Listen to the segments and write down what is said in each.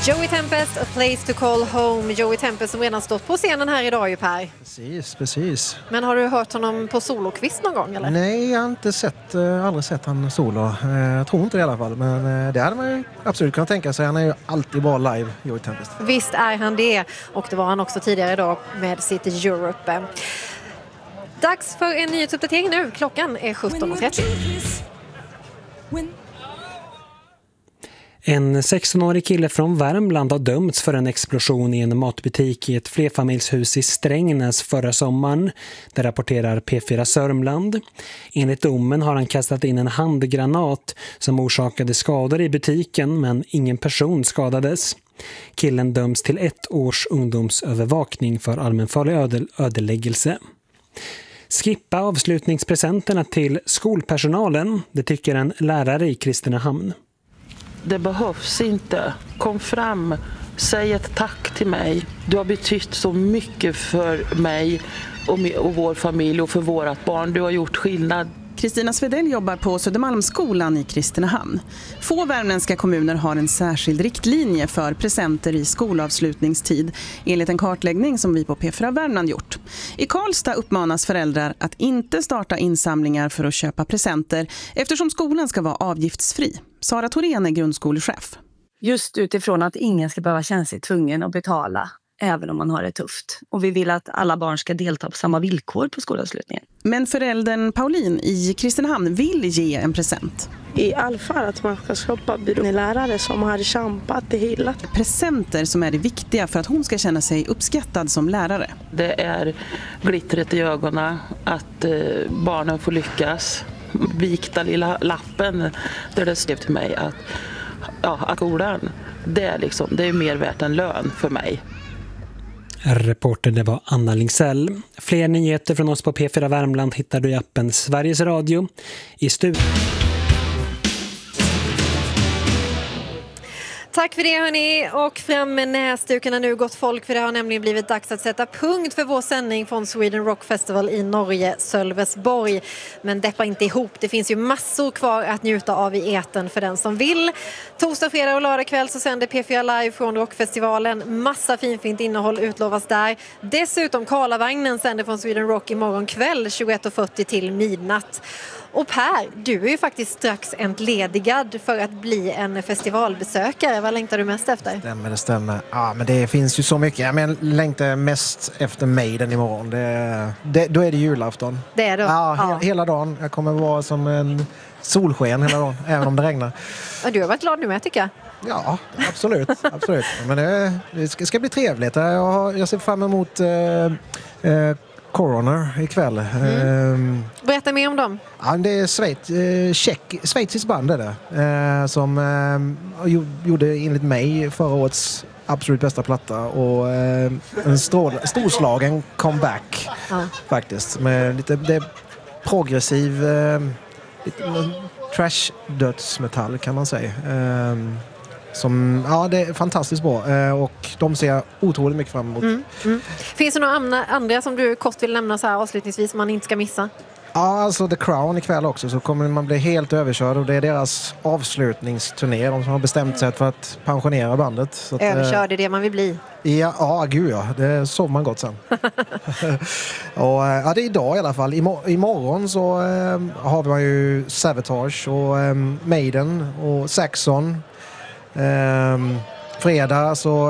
Joey Tempest, A Place to Call Home. Joey Tempest som redan stått på scenen här idag ju, Per. Precis. Men har du hört honom på solokvist någon gång eller? Nej, jag har aldrig sett han solo. Jag tror inte det i alla fall. Men det hade man ju absolut kunnat tänka sig. Han är ju alltid bra live, Joey Tempest. Visst är han det. Och det var han också tidigare idag med sitt Europe. Dags för en nyhetsuppdatering nu. Klockan är 17:30. En 16-årig kille från Värmland har dömts för en explosion i en matbutik i ett flerfamiljshus i Strängnäs förra sommaren. Det rapporterar P4 Sörmland. Enligt domen har han kastat in en handgranat som orsakade skador i butiken, men ingen person skadades. Killen döms till 1 års ungdomsövervakning för allmänfarlig ödeläggelse. Skippa avslutningspresenterna till skolpersonalen, det tycker en lärare i Kristinehamn. Det behövs inte. Kom fram, säg ett tack till mig. Du har betytt så mycket för mig och vår familj och för vårat barn. Du har gjort skillnad. Kristina Svedell jobbar på Södermalmsskolan i Kristinehamn. Få värmländska kommuner har en särskild riktlinje för presenter i skolavslutningstid, enligt en kartläggning som vi på P4 Värmland gjort. I Karlstad uppmanas föräldrar att inte starta insamlingar för att köpa presenter eftersom skolan ska vara avgiftsfri. Sara Thorén är grundskolechef. Just utifrån att ingen ska behöva känna sig tvungen att betala även om man har det tufft. Och vi vill att alla barn ska delta på samma villkor på skolavslutningen. Men föräldern Pauline i Kristinehamn vill ge en present. I alla fall att man ska skapa lärare som har kämpat det hela. Presenter som är det viktiga för att hon ska känna sig uppskattad som lärare. Det är glittret i ögonen, att barnen får lyckas. Vikta lilla lappen där det skrev till mig att skolan, det är mer värt än lön för mig. Reporter, det var Anna Lingsell. Fler nyheter från oss på P4 Värmland hittar du i appen Sveriges Radio. I studion. Tack för det hörni, och fram med näsdukarna nu gott folk, för det har nämligen blivit dags att sätta punkt för vår sändning från Sweden Rock Festival i Norge, Sölvesborg. Men deppa inte ihop, det finns ju massor kvar att njuta av i eten för den som vill. Torsdag, fredag och lördag kväll så sänder P4 live från Rockfestivalen. Massa fint innehåll utlovas där. Dessutom Karlavagnen sänder från Sweden Rock imorgon kväll 21:40 till midnatt. Och Per, du är ju faktiskt strax entledigad för att bli en festivalbesökare. Vad längtar du mest efter? Det stämmer. Ja, men det finns ju så mycket. Jag längtar mest efter Maiden imorgon. Då är det julafton. Det är det? Ja, hela dagen. Jag kommer vara som en solsken hela dagen, även om det regnar. Ja, du har varit glad nu med, tycker jag. Ja, absolut. Men det ska bli trevligt. Jag ser fram emot Coroner ikväll. Berätta mer om dem. Ja, det är schweiziskt band är det, som gjorde enligt mig förra årets absolut bästa platta och en storslagen comeback faktiskt med lite progressiv trash dödsmetall kan man säga. Det är fantastiskt bra och de ser jag otroligt mycket fram emot. Finns det några andra som du kort vill nämna så här avslutningsvis som man inte ska missa? Ja, alltså The Crown ikväll också, så kommer man bli helt överkörd och det är deras avslutningsturné. De som har bestämt sig för att pensionera bandet. Så att, överkörd är det man vill bli. Ja, gud ja. Det sov man gott sen. Och, det är idag i alla fall. Imorgon så har vi ju Savatage och Maiden och Saxon. Fredag så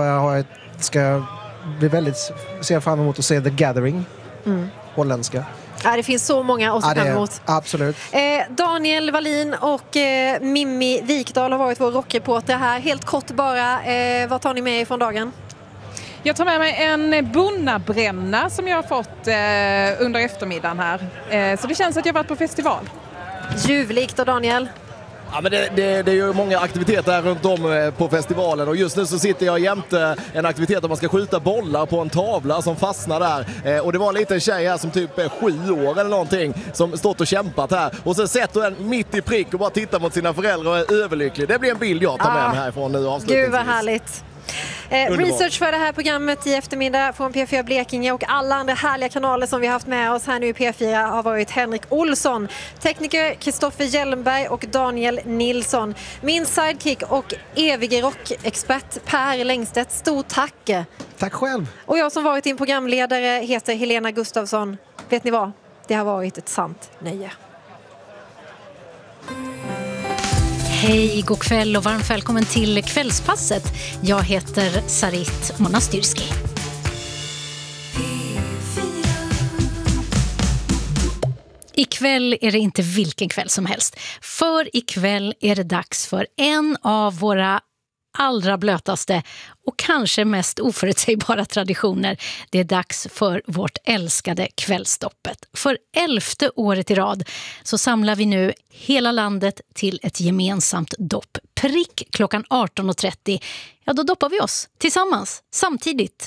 ser fram emot att se The Gathering, holländska. Ja, det finns så många att se fram emot. Absolut. Daniel Wallin och Mimmi Wikdahl har varit vår rockreporter här. Helt kort bara, vad tar ni med er från dagen? Jag tar med mig en bunnabränna som jag har fått under eftermiddagen här. Så det känns att jag har varit på festival. Ljuvligt. Och Daniel? Ja, men det är ju många aktiviteter här runt om på festivalen och just nu så sitter jag jämte en aktivitet där man ska skjuta bollar på en tavla som fastnar där. Och det var en liten tjej här som typ är 7 år eller någonting som stått och kämpat här. Och så sätter den mitt i prick och bara tittar mot sina föräldrar och är överlycklig. Det blir en bild jag tar med mig härifrån nu avslutningsvis. Gud vad härligt. Research för det här programmet i eftermiddag från P4 Blekinge och alla andra härliga kanaler som vi har haft med oss här nu i P4 har varit Henrik Olsson, tekniker Kristoffer Hjelmberg och Daniel Nilsson. Min sidekick och evige rockexpert Per Längstedt, stort tack. Tack själv. Och jag som varit din programledare heter Helena Gustafsson. Vet ni vad? Det har varit ett sant nöje. Hej, god kväll och varmt välkommen till Kvällspasset. Jag heter Sarit Monastyrski. Ikväll är det inte vilken kväll som helst. För ikväll är det dags för en av våra allra blötaste och kanske mest oförutsägbara traditioner. Det är dags för vårt älskade kvällstoppet. För 11:e året i rad så samlar vi nu hela landet till ett gemensamt dopp. Prick klockan 18.30. Ja, då doppar vi oss tillsammans, samtidigt.